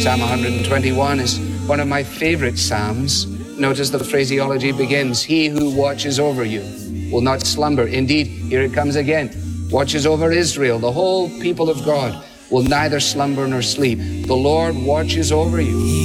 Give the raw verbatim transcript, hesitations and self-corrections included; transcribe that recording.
Psalm one hundred twenty-one is one of my favorite psalms. Notice the phraseology begins, he who watches over you will not slumber. Indeed, here it comes again, watches over Israel, the whole people of God will neither slumber nor sleep. The Lord watches over you.